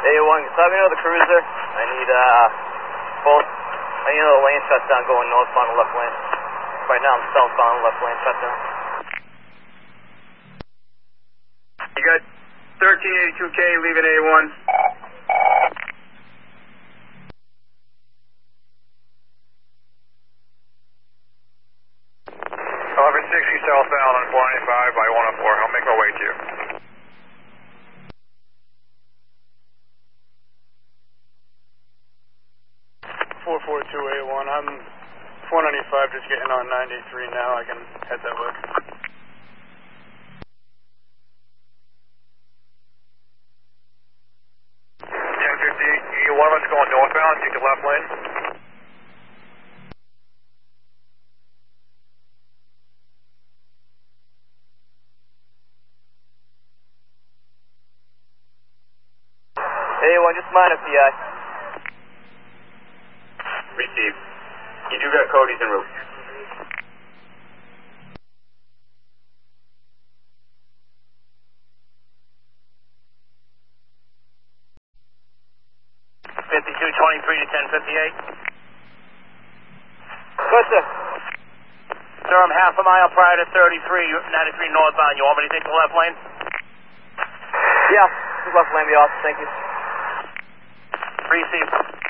A1, let me know the cruiser. I need the lane shutdown going northbound on the left lane. Right now I'm southbound on the left lane shutdown. You got 1382K leaving A1. 1160 southbound on 495 by 104. I'll make my way to you. A1. I'm 495, just getting on 93 now. I can head that way. One of us going northbound, take the left lane. A1, just minus PI. Receive. You do got Cody's en route. to 1058. Good, sir. Sir, I'm half a mile prior to 93 northbound. You want me to take the left lane? Yeah, the left lane be awesome, thank you. Receive.